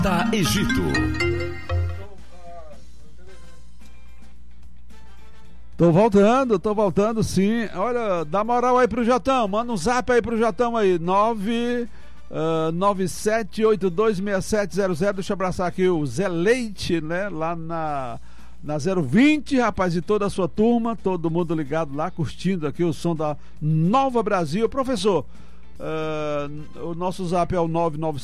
Porta Egito. Tô voltando sim. Olha, dá moral aí pro Jotão, manda um zap aí pro Jotão aí, 997826700. Deixa eu abraçar aqui o Zé Leite, né, lá na 020, rapaz, e toda a sua turma, todo mundo ligado lá, curtindo aqui o som da Nova Brasil. Professor, o nosso zap é o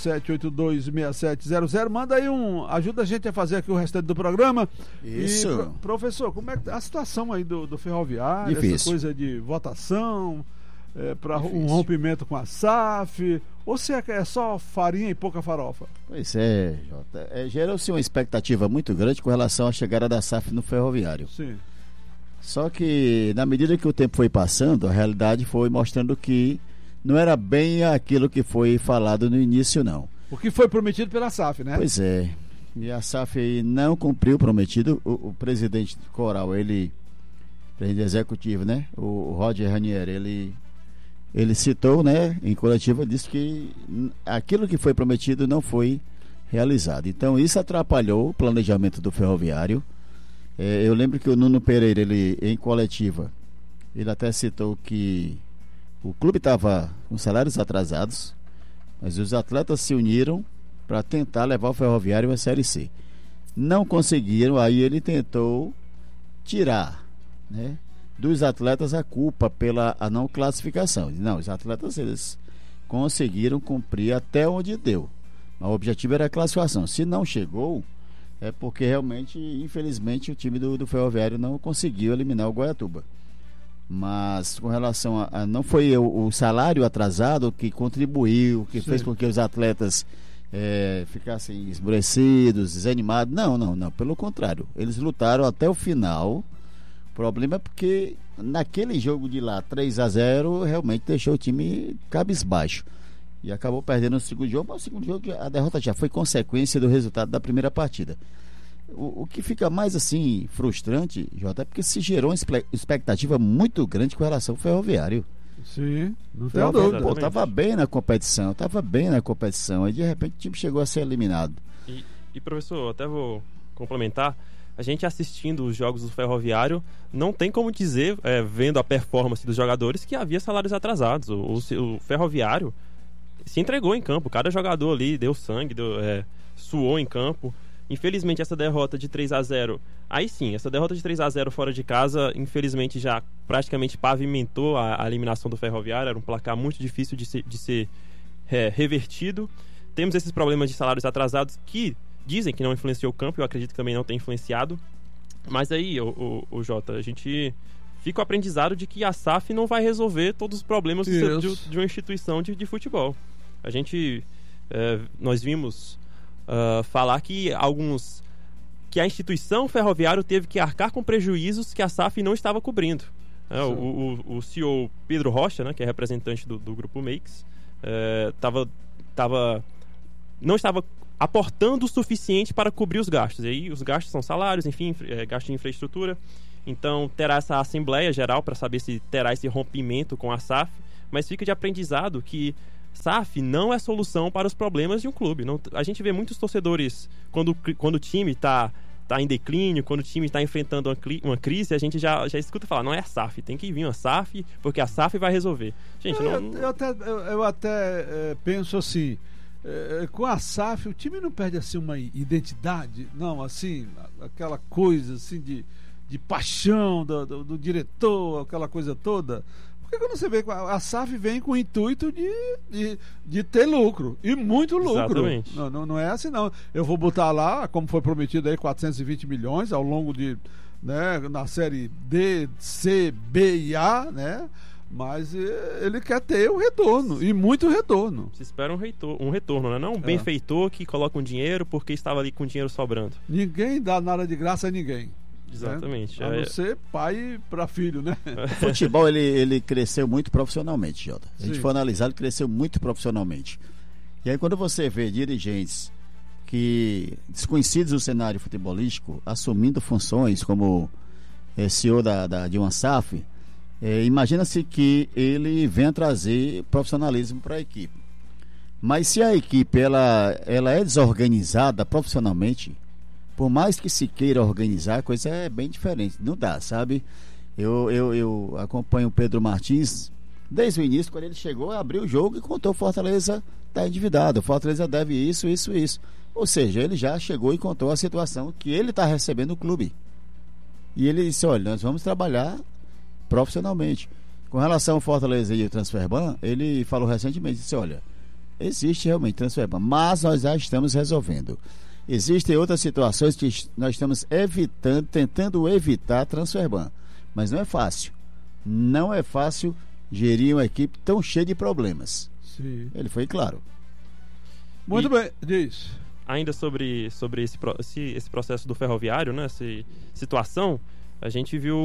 997826700. Manda aí ajuda a gente a fazer aqui o restante do programa. Isso. E, professor, como é que a situação aí do Ferroviário? Difícil. Essa coisa de votação, para um rompimento com a SAF, ou se é só farinha e pouca farofa? Pois é, Jota. Gerou-se uma expectativa muito grande com relação à chegada da SAF no Ferroviário. Sim. Só que, na medida que o tempo foi passando, a realidade foi mostrando que não era bem aquilo que foi falado no início, não. O que foi prometido pela SAF, né? Pois é. E a SAF aí não cumpriu o prometido. O presidente Coral, presidente executivo, né? O Roger Ranieri, ele citou, né, em coletiva, disse que aquilo que foi prometido não foi realizado. Então isso atrapalhou o planejamento do Ferroviário. Eu lembro que o Nuno Pereira, em coletiva, ele até citou que o clube estava com salários atrasados, mas os atletas se uniram para tentar levar o Ferroviário à Série C. Não conseguiram, aí ele tentou tirar, né, dos atletas a culpa pela não classificação. Não, os atletas, eles conseguiram cumprir até onde deu. O objetivo era a classificação. Se não chegou, é porque realmente, infelizmente, o time do Ferroviário não conseguiu eliminar o Goiatuba. Mas com relação não foi o salário atrasado que contribuiu, que fez com que os atletas ficassem esmorecidos, desanimados. Não, pelo contrário, eles lutaram até o final. O problema é porque naquele jogo de lá, 3-0, realmente deixou o time cabisbaixo e acabou perdendo o segundo jogo. Mas o segundo jogo, a derrota já foi consequência do resultado da primeira partida. O que fica mais assim frustrante, Jota, é porque se gerou uma expectativa muito grande com relação ao Ferroviário. Sim, não tem dúvida. Pô, tava bem na competição, aí de repente o time chegou a ser eliminado. E professor, até vou complementar, a gente assistindo os jogos do Ferroviário, não tem como dizer, vendo a performance dos jogadores, que havia salários atrasados. O Ferroviário se entregou em campo, cada jogador ali deu sangue, suou em campo. Infelizmente essa derrota de 3-0, aí sim, essa derrota de 3-0 fora de casa, infelizmente já praticamente pavimentou a eliminação do Ferroviário. Era um placar muito difícil de ser revertido. Temos esses problemas de salários atrasados que dizem que não influenciou o campo, eu acredito que também não tem influenciado. Mas aí, o Jota, a gente fica o aprendizado de que a SAF não vai resolver todos os problemas de uma instituição de futebol. Nós vimos falar que a instituição Ferroviário teve que arcar com prejuízos que a SAF não estava cobrindo. O CEO Pedro Rocha, né, que é representante do Grupo Makes, não estava aportando o suficiente para cobrir os gastos. E aí os gastos são salários, enfim, gasto de infraestrutura. Então terá essa assembleia geral para saber se terá esse rompimento com a SAF, mas fica de aprendizado que SAF não é solução para os problemas de um clube. A gente vê muitos torcedores, quando o time está em declínio, quando o time está enfrentando uma crise, a gente já escuta falar, não é a SAF, tem que vir uma SAF, porque a SAF vai resolver. Gente, eu até penso assim, com a SAF o time não perde assim uma identidade, não, assim, aquela coisa assim de paixão do diretor, aquela coisa toda. Porque quando você vê que a SAF vem com o intuito de ter lucro, e muito lucro. Exatamente. Não é assim não. Eu vou botar lá, como foi prometido aí, 420 milhões ao longo né, na série D, C, B e A, né? Mas ele quer ter o retorno, e muito retorno. Se espera um retorno, né? Não um benfeitor que coloca um dinheiro porque estava ali com dinheiro sobrando. Ninguém dá nada de graça a ninguém. Exatamente. A não ser pai para filho, né? O futebol, ele cresceu muito profissionalmente, Jota. A gente for analisar, ele cresceu muito profissionalmente. E aí quando você vê dirigentes desconhecidos do cenário futebolístico assumindo funções como CEO de uma SAF, imagina-se que ele venha trazer profissionalismo para a equipe. Mas se a equipe ela é desorganizada profissionalmente, por mais que se queira organizar, a coisa é bem diferente. Não dá, sabe? Eu acompanho o Pedro Martins desde o início, quando ele chegou, abriu o jogo e contou: Fortaleza está endividado, Fortaleza deve isso. Ou seja, ele já chegou e contou a situação que ele está recebendo o clube. E ele disse: olha, nós vamos trabalhar profissionalmente. Com relação ao Fortaleza e o Transferban, ele falou recentemente, disse: olha, existe realmente Transferban, mas nós já estamos resolvendo. Existem outras situações que nós estamos tentando evitar Transferban, mas não é fácil. Não é fácil gerir uma equipe tão cheia de problemas. Sim. Ele foi claro. Muito bem, diz. Ainda sobre esse processo do Ferroviário, né, essa situação, a gente viu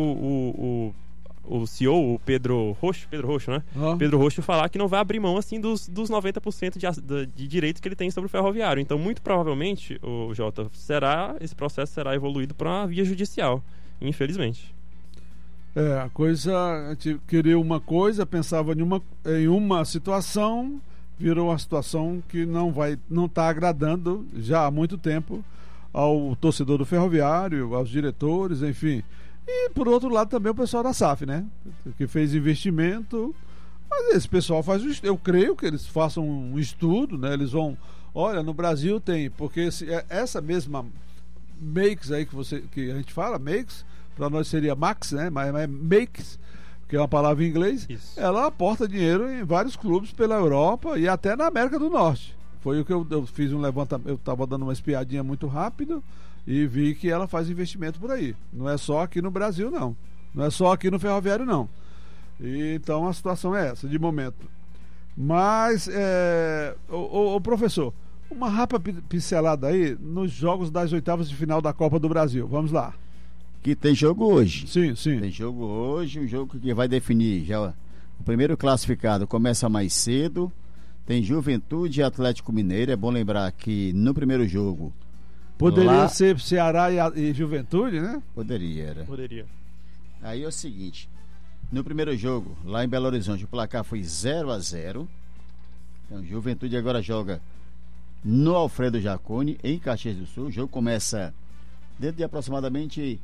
o CEO, o Pedro Rocho, né? Pedro Rocho falar que não vai abrir mão assim dos 90% de direitos que ele tem sobre o Ferroviário. Então, muito provavelmente, esse processo será evoluído para uma via judicial, infelizmente. A coisa, a gente queria uma coisa, pensava em uma situação, virou uma situação que não está agradando já há muito tempo ao torcedor do Ferroviário, aos diretores, enfim. E por outro lado também o pessoal da SAF, né? Que fez investimento. Mas esse pessoal eu creio que eles façam um estudo, né? Eles vão, olha, no Brasil tem, porque essa mesma makes aí que a gente fala, makes, para nós seria max, né? Mas é makes, que é uma palavra em inglês. Isso. Ela aporta dinheiro em vários clubes pela Europa e até na América do Norte. Foi o que eu fiz um levantamento, eu estava dando uma espiadinha muito rápido e vi que ela faz investimento por aí. Não é só aqui no Brasil, não. Não é só aqui no Ferroviário, não. E, então a situação é essa, de momento. Mas, o professor, uma rápida pincelada aí nos jogos das oitavas de final da Copa do Brasil. Vamos lá. Que tem jogo hoje. Sim. Tem jogo hoje, um jogo que vai definir já. O primeiro classificado começa mais cedo. Tem Juventude e Atlético Mineiro. É bom lembrar que no primeiro jogo poderia ser Ceará e Juventude, né? Poderia. Aí é o seguinte: no primeiro jogo, lá em Belo Horizonte, o placar foi 0-0. Então, Juventude agora joga no Alfredo Jaconi, em Caxias do Sul. O jogo começa dentro de aproximadamente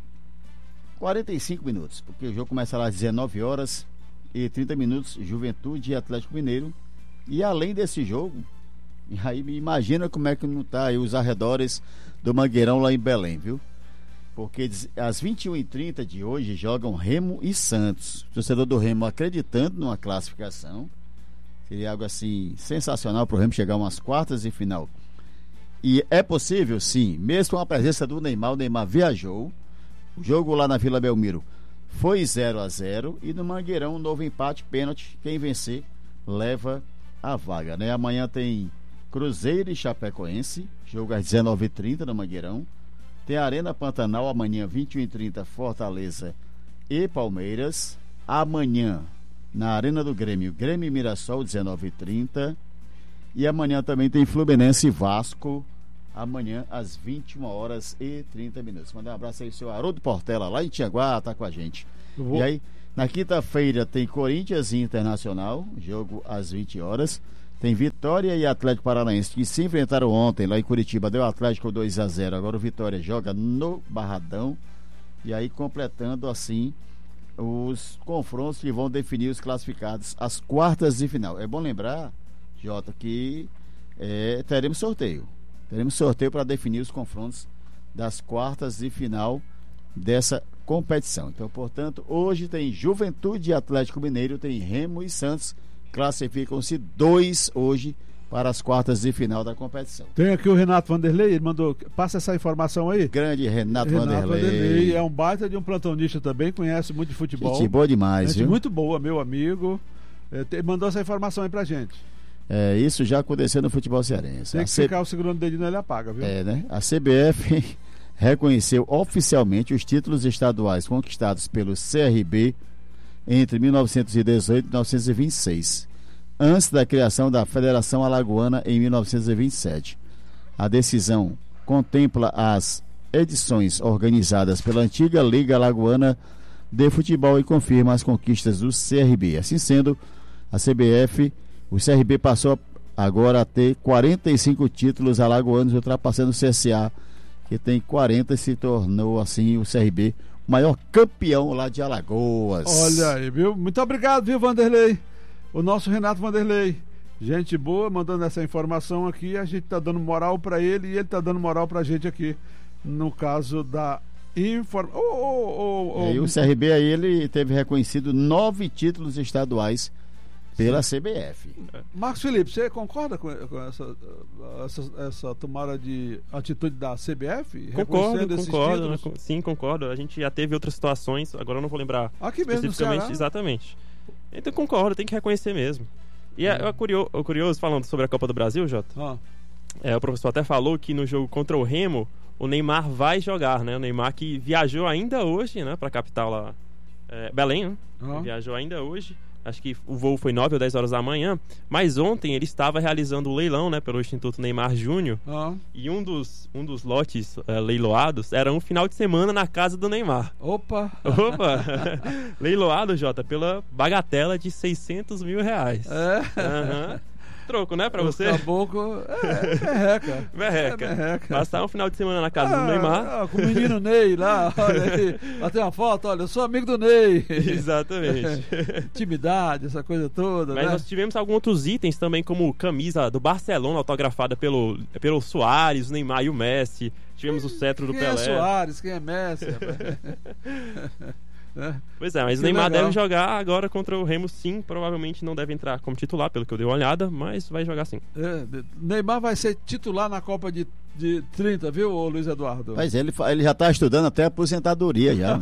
45 minutos, porque o jogo começa lá às 19 horas e 30 minutos, Juventude e Atlético Mineiro. E além desse jogo, aí me imagina como é que não está aí os arredores do Mangueirão lá em Belém, viu? Porque às 21h30 de hoje jogam Remo e Santos. O torcedor do Remo acreditando numa classificação. Seria algo assim sensacional para o Remo chegar a umas quartas de final. E é possível, sim, mesmo com a presença do Neymar. O Neymar viajou. O jogo lá na Vila Belmiro foi 0-0. E no Mangueirão, um novo empate, pênalti. Quem vencer leva a vaga, né? Amanhã tem Cruzeiro e Chapecoense, jogo às 19h30 no Mangueirão. Tem Arena Pantanal amanhã 21h30, Fortaleza e Palmeiras. Amanhã na Arena do Grêmio e Mirassol 19h30. E amanhã também tem Fluminense e Vasco, amanhã às 21h30. Mandar um abraço aí ao seu Haroldo Portela lá em Tianguá, tá com a gente. E aí na quinta-feira tem Corinthians e Internacional, jogo às 20 horas. Tem Vitória e Atlético Paranaense, que se enfrentaram ontem lá em Curitiba. Deu Atlético 2-0. Agora o Vitória joga no Barradão. E aí completando assim os confrontos que vão definir os classificados às quartas de final. É bom lembrar, Jota, que teremos sorteio. Teremos sorteio para definir os confrontos das quartas de final dessa competição. Então, portanto, hoje tem Juventude e Atlético Mineiro, tem Remo e Santos. Classificam-se 2 hoje para as quartas de final da competição. Tem aqui o Renato Vanderlei, ele mandou, passa essa informação aí. Grande Renato Vanderlei. É um baita de um plantonista também, conhece muito de futebol. Gente boa demais, gente viu? Muito boa, meu amigo. Mandou essa informação aí pra gente. Isso já aconteceu no futebol cearense. Tem que ficar segurando o dedinho, ele apaga, viu? Né? A CBF reconheceu oficialmente os títulos estaduais conquistados pelo CRB entre 1918 e 1926, antes da criação da Federação Alagoana em 1927. A decisão contempla as edições organizadas pela antiga Liga Alagoana de Futebol e confirma as conquistas do CRB. Assim sendo, o CRB passou agora a ter 45 títulos alagoanos, ultrapassando o CSA, que tem 40, e se tornou assim o CRB o maior campeão lá de Alagoas. Olha aí, viu? Muito obrigado, viu, Vanderlei? O nosso Renato Vanderlei, gente boa, mandando essa informação aqui, a gente tá dando moral para ele e ele tá dando moral pra gente aqui, no caso da informação. E o CRB aí, ele teve reconhecido 9 títulos estaduais pela CBF. Marcos Felipe, você concorda com essa tomada de atitude da CBF? Concordo, sim, concordo. A gente já teve outras situações, agora eu não vou lembrar aqui mesmo especificamente. Exatamente. Então concordo, tem que reconhecer mesmo. E é curioso, falando sobre a Copa do Brasil, Jota, o professor até falou que no jogo contra o Remo, o Neymar vai jogar, né? O Neymar que viajou ainda hoje, né, para a capital lá, Belém, né? Viajou ainda hoje. Acho que o voo foi 9 ou 10 horas da manhã. Mas ontem ele estava realizando o leilão, né, pelo Instituto Neymar Júnior. E um dos lotes leiloados era um final de semana na casa do Neymar. Opa! Leiloado, Jota, pela bagatela de R$600 mil. Troco, né, pra você? Caboclo merreca. Passar um final de semana na casa do Neymar. Com o menino Ney lá, olha aí. Bateu uma foto, olha, eu sou amigo do Ney. Exatamente. Intimidade, essa coisa toda. Mas nós tivemos alguns outros itens também, como camisa do Barcelona, autografada pelo Suárez, o Neymar e o Messi. Tivemos o cetro do Pelé. Quem é Suárez? Quem é Messi? Pois é, mas o Neymar deve jogar agora contra o Remo, sim. Provavelmente não deve entrar como titular, pelo que eu dei uma olhada, mas vai jogar sim. Neymar vai ser titular na Copa de 30, viu, Luiz Eduardo? Mas ele já está estudando até a aposentadoria já.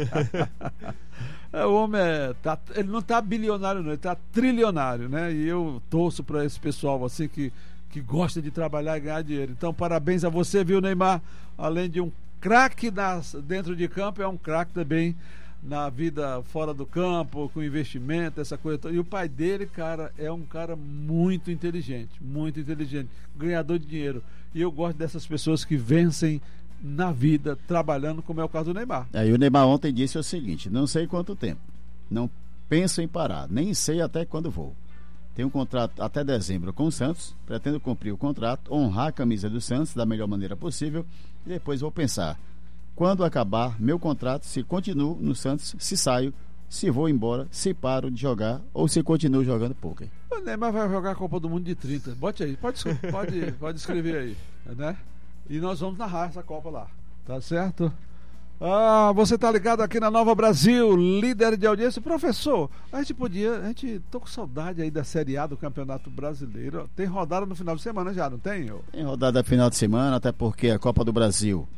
O homem ele não está bilionário não, ele está trilionário, né? E eu torço para esse pessoal assim que gosta de trabalhar e ganhar dinheiro. Então parabéns a você, viu, Neymar? Além de um craque dentro de campo, é um craque também na vida fora do campo, com investimento, essa coisa toda. E o pai dele, cara, é um cara muito inteligente, ganhador de dinheiro. E eu gosto dessas pessoas que vencem na vida, trabalhando, como é o caso do Neymar. Aí o Neymar ontem disse o seguinte: não sei quanto tempo, não penso em parar, nem sei até quando vou. Tenho um contrato até dezembro com o Santos, pretendo cumprir o contrato, honrar a camisa do Santos da melhor maneira possível e depois vou pensar quando acabar meu contrato, se continuo no Santos, se saio, se vou embora, se paro de jogar ou se continuo jogando poker. O Neymar vai jogar a Copa do Mundo de 30. Bote aí, pode escrever aí, né? E nós vamos narrar essa Copa lá, tá certo? Você tá ligado aqui na Nova Brasil, líder de audiência. Professor, a gente tô com saudade aí da Série A do Campeonato Brasileiro. Tem rodada no final de semana já, não tem? Tem rodada no final de semana, até porque a Copa do Brasil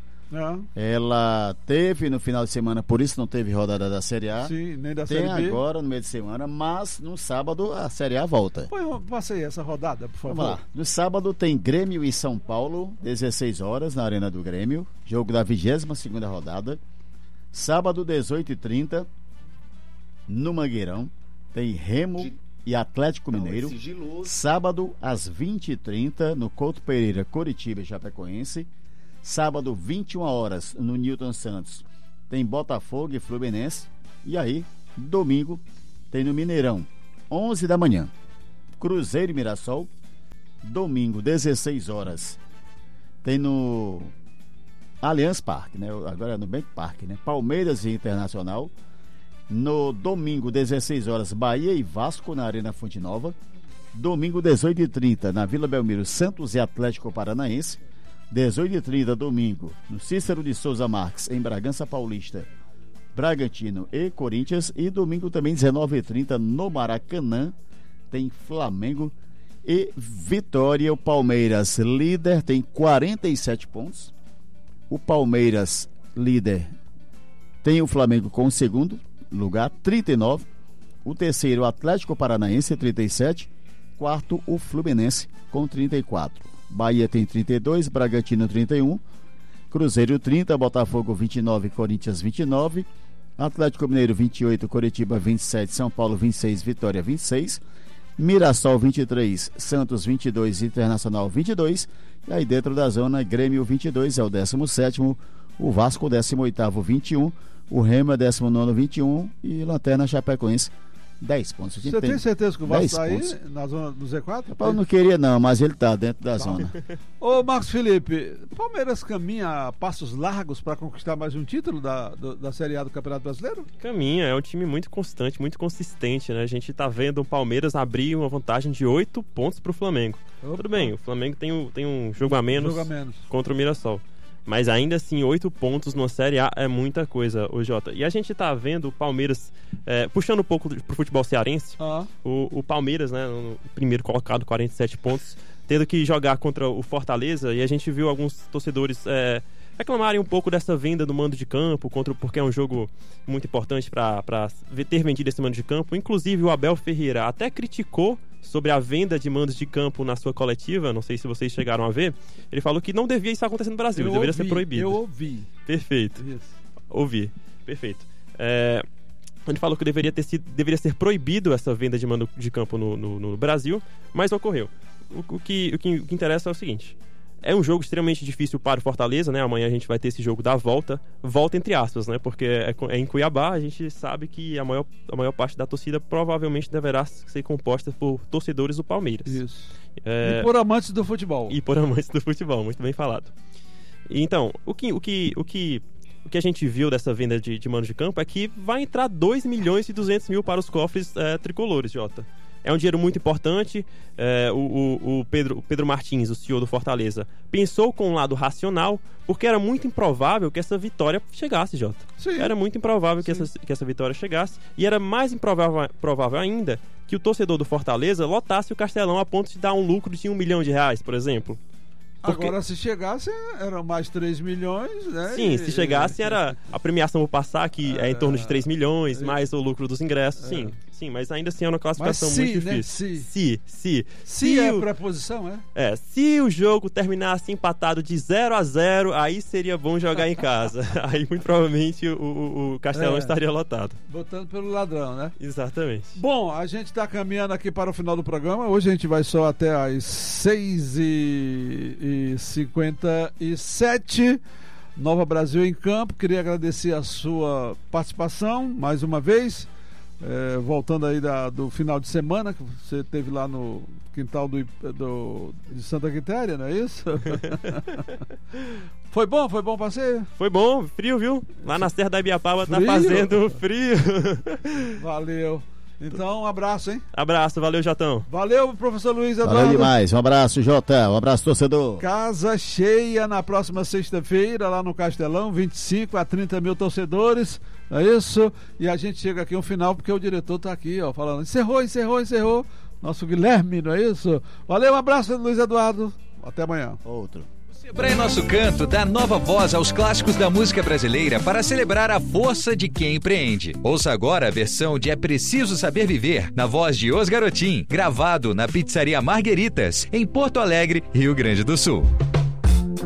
ela teve no final de semana, por isso não teve rodada da Série A. Sim, nem da Série B. Tem agora no meio de semana, mas no sábado a Série A volta. Passei essa rodada, por favor. Vamos lá. No sábado tem Grêmio e São Paulo, 16 horas na Arena do Grêmio, jogo da 22ª rodada. Sábado, 18h30, no Mangueirão, tem Remo e Atlético Mineiro. Sábado, às 20h30, no Couto Pereira, Coritiba e Chapecoense. Sábado, 21 horas, no Newton Santos, tem Botafogo e Fluminense. E aí, domingo, tem no Mineirão, 11 da manhã, Cruzeiro e Mirassol. Domingo, 16 horas, tem no Allianz Parque, né? Agora é no Bank Park, né? Palmeiras e Internacional. No domingo, 16 horas, Bahia e Vasco na Arena Fonte Nova. Domingo, 18h30, na Vila Belmiro, Santos e Atlético Paranaense. 18h30, domingo, no Cícero de Souza Marques, em Bragança Paulista, Bragantino e Corinthians. E domingo também, 19h30, no Maracanã, tem Flamengo e Vitória. O Palmeiras, líder, tem 47 pontos. O Palmeiras, líder, tem o Flamengo com o segundo lugar, 39. O terceiro, o Atlético Paranaense, 37. Quarto, o Fluminense, com 34. Bahia tem 32, Bragantino 31, Cruzeiro 30, Botafogo 29, Corinthians 29, Atlético Mineiro 28, Coritiba 27, São Paulo 26, Vitória 26, Mirassol 23, Santos 22, Internacional 22, e aí dentro da zona, Grêmio 22 é o 17º, o Vasco 18º 21, o Remo é 19º 21 e Lanterna Chapecoense 10 pontos. Você tem certeza que o Vasco está aí na zona do Z4? Eu não queria não, mas ele está dentro da zona. Ô Marcos Felipe, Palmeiras caminha a passos largos para conquistar mais um título da Série A do Campeonato Brasileiro? Caminha, é um time muito constante, muito consistente, né? A gente tá vendo o Palmeiras abrir uma vantagem de 8 pontos pro Flamengo. Opa. Tudo bem, o Flamengo tem um jogo a menos contra o Mirassol. Mas ainda assim, 8 pontos numa Série A é muita coisa, ô Jota. E a gente tá vendo o Palmeiras, puxando um pouco pro futebol cearense, o Palmeiras, né, no primeiro colocado, 47 pontos, tendo que jogar contra o Fortaleza, e a gente viu alguns torcedores reclamarem um pouco dessa venda do mando de campo, porque é um jogo muito importante para ter vendido esse mando de campo. Inclusive o Abel Ferreira até criticou sobre a venda de mandos de campo na sua coletiva, não sei se vocês chegaram a ver. Ele falou que não devia isso acontecer no Brasil, deveria ser proibido. Eu ouvi. Perfeito. Isso. Ouvi. Perfeito. Ele falou que deveria ser proibido essa venda de mando de campo no Brasil, mas ocorreu. O que interessa é o seguinte: é um jogo extremamente difícil para o Fortaleza, né? Amanhã a gente vai ter esse jogo da volta entre aspas, né? Porque é em Cuiabá, a gente sabe que a maior parte da torcida provavelmente deverá ser composta por torcedores do Palmeiras. Isso. E por amantes do futebol. Muito bem falado. Então, o que a gente viu dessa venda de mando de campo é que vai entrar 2.200.000 para os cofres tricolores, Jota. É um dinheiro muito importante. O Pedro Martins, o CEO do Fortaleza, pensou com um lado racional, porque era muito improvável que essa vitória chegasse, Jota. Sim. Era muito improvável que essa vitória chegasse, e era mais improvável ainda que o torcedor do Fortaleza lotasse o Castelão a ponto de dar um lucro de R$1 milhão, por exemplo. Agora, se chegasse, eram mais 3 milhões, né? Sim, se chegasse, era a premiação por passar, que é em torno de 3 milhões, mais o lucro dos ingressos. Sim, mas ainda assim é uma classificação muito difícil. Né? Se é preposição, é? Se o jogo terminasse empatado de 0-0, aí seria bom jogar em casa. Aí, muito provavelmente, o Castelão estaria lotado. Botando pelo ladrão, né? Exatamente. Bom, a gente está caminhando aqui para o final do programa. Hoje a gente vai só até às 6h57. Nova Brasil em Campo. Queria agradecer a sua participação mais uma vez. Voltando aí do final de semana que você teve lá no quintal de Santa Quitéria, não é isso? Foi bom o passeio? Foi bom, frio, viu? Lá na Serra da Ibiapaba tá fazendo frio. Valeu. Então, um abraço, hein? Abraço, valeu, Jotão. Valeu, professor Luiz Eduardo. Valeu demais, um abraço, Jota, um abraço, torcedor. Casa cheia na próxima sexta-feira, lá no Castelão, 25 a 30 mil torcedores, é isso? E a gente chega aqui no final, porque o diretor tá aqui, ó, falando, encerrou. Nosso Guilherme, não é isso? Valeu, um abraço, Luiz Eduardo. Até amanhã. Outro. Sebrae Nosso Canto dá nova voz aos clássicos da música brasileira para celebrar a força de quem empreende. Ouça agora a versão de É Preciso Saber Viver, na voz de Os Garotim, gravado na Pizzaria Margueritas, em Porto Alegre, Rio Grande do Sul.